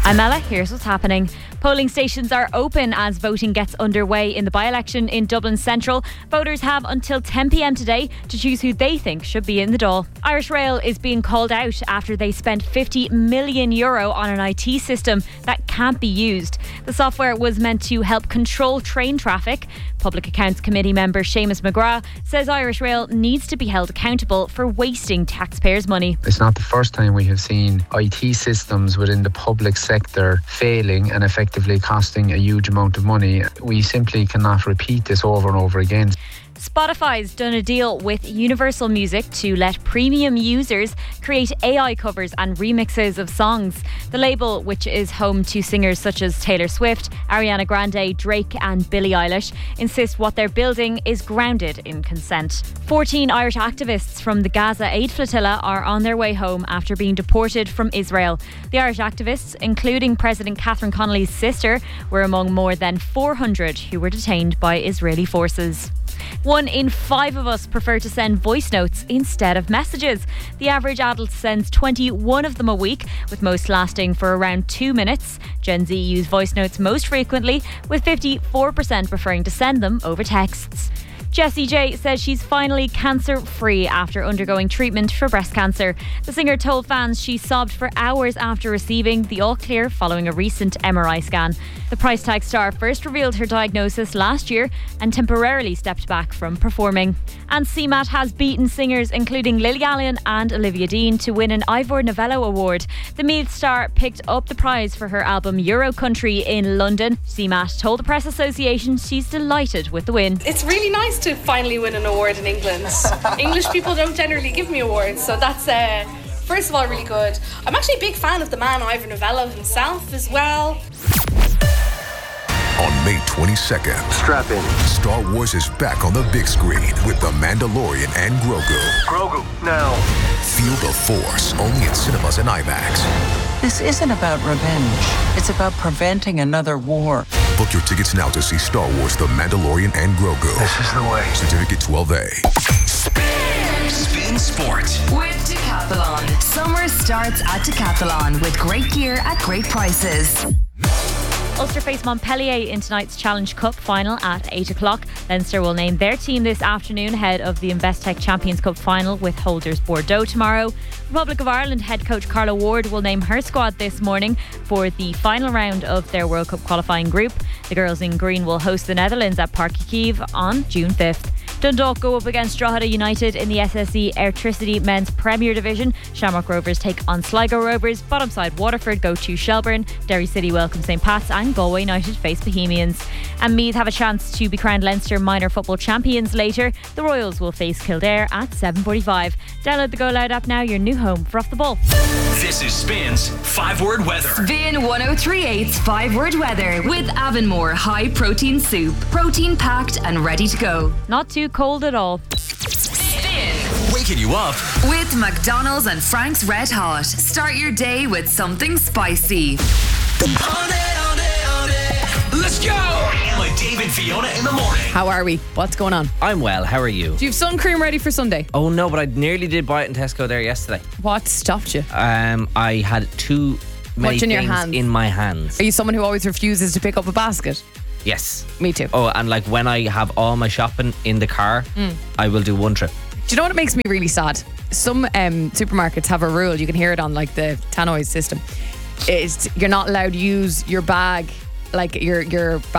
I'm Ella, here's what's happening. Polling stations are open as voting gets underway in the by-election in Dublin Central. Voters have until 10 p.m. today to choose who they think should be in the Dáil. Irish Rail is being called out after they spent €50 million on an IT system that can't be used. The software was meant to help control train traffic. Public Accounts Committee member Seamus McGrath says Irish Rail needs to be held accountable for wasting taxpayers' money. It's not the first time we have seen IT systems within the public sector failing and effectively costing a huge amount of money. We simply cannot repeat this over and over again. Spotify's done a deal with Universal Music to let premium users create AI covers and remixes of songs. The label, which is home to singers such as Taylor Swift, Ariana Grande, Drake and Billie Eilish, insists what they're building is grounded in consent. 14 Irish activists from the Gaza Aid Flotilla are on their way home after being deported from Israel. The Irish activists, including President Catherine Connolly's sister, were among more than 400 who were detained by Israeli forces. 1 in 5 of us prefer to send voice notes instead of messages. The average adult sends 21 of them a week, with most lasting for around 2 minutes. Gen Z use voice notes most frequently, with 54% preferring to send them over texts. Jessie J says she's finally cancer-free after undergoing treatment for breast cancer. The singer told fans she sobbed for hours after receiving the all-clear following a recent MRI scan. The price tag star first revealed her diagnosis last year and temporarily stepped back from performing. And CMAT has beaten singers including Lily Allen and Olivia Dean to win an Ivor Novello Award. The Meath star picked up the prize for her album Euro Country in London. CMAT told the Press Association she's delighted with the win. It's really nice to finally win an award in England. English people don't generally give me awards, so that's first of all really good. I'm actually a big fan of the man Ivor Novello himself as well. On May 22nd, strap in. Star Wars is back on the big screen with The Mandalorian and Grogu. Grogu, now. Feel the Force, only in cinemas and IMAX. This isn't about revenge. It's about preventing another war. Book your tickets now to see Star Wars The Mandalorian and Grogu. This is the way. Certificate 12A. Spin Sport with Decathlon. Summer starts at Decathlon with great gear at great prices. Ulster face Montpellier in tonight's Challenge Cup final at 8 o'clock. Leinster will name their team this afternoon ahead of the Investec Champions Cup final with holders Bordeaux tomorrow. Republic of Ireland head coach Carla Ward will name her squad this morning for the final round of their World Cup qualifying group. The girls in green will host the Netherlands at Páirc Uí Chaoimh on June 5th. Dundalk go up against Drogheda United in the SSE Airtricity Men's Premier Division. Shamrock Rovers take on Sligo Rovers. Bottom side Waterford go to Shelbourne. Derry City welcome St Pat's and Galway United face Bohemians. And Meath have a chance to be crowned Leinster minor football champions later. The Royals will face Kildare at 7:45. Download the Go Loud app now, your new home for Off the Ball. This is Spin's 5-word weather. Spin 1038's 5-word weather with Avonmore High Protein Soup. Protein packed and ready to go. Not too cold at all. Spin Waking you up with McDonald's and Frank's Red Hot. Start your day with something spicy. Let's go! Emma, Dave and Fiona in the morning. How are we? What's going on? I'm well, how are you? Do you have sun cream ready for Sunday? Oh no, but I nearly did buy it in Tesco there yesterday. What stopped you? I had too many Much in your things hands? in my hands. Are you someone who always refuses to pick up a basket? Yes. Me too. Oh, and like when I have all my shopping in the car, I will do one trip. Do you know what makes me really sad? Some supermarkets have a rule, you can hear it on like the tannoys system. You're not allowed to use your bag, like your